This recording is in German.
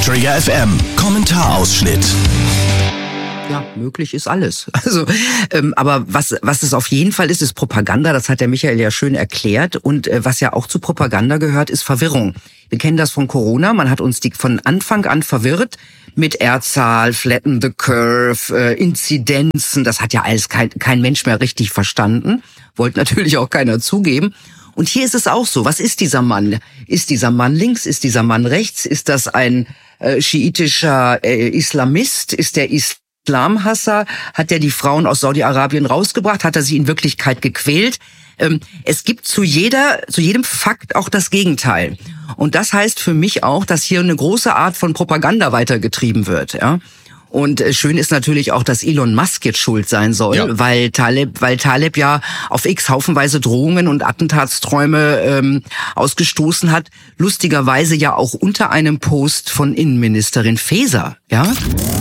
Trigger FM Kommentarausschnitt. Ja, möglich ist alles. Also, aber was es auf jeden Fall ist Propaganda. Das hat der Michael ja schön erklärt. Und was ja auch zu Propaganda gehört, ist Verwirrung. Wir kennen das von Corona. Man hat uns von Anfang an verwirrt mit R-Zahl, Flatten the Curve, Inzidenzen. Das hat ja alles kein Mensch mehr richtig verstanden. Wollte natürlich auch keiner zugeben. Und hier ist es auch so. Was ist dieser Mann? Ist dieser Mann links? Ist dieser Mann rechts? Ist das ein schiitischer Islamist? Ist der Islamhasser? Hat er die Frauen aus Saudi-Arabien rausgebracht? Hat er sie in Wirklichkeit gequält? Es gibt zu jedem Fakt auch das Gegenteil. Und das heißt für mich auch, dass hier eine große Art von Propaganda weitergetrieben wird, ja. Und schön ist natürlich auch, dass Elon Musk jetzt schuld sein soll, ja. weil Taleb ja auf X haufenweise Drohungen und Attentatsträume ausgestoßen hat. Lustigerweise ja auch unter einem Post von Innenministerin Faeser, ja.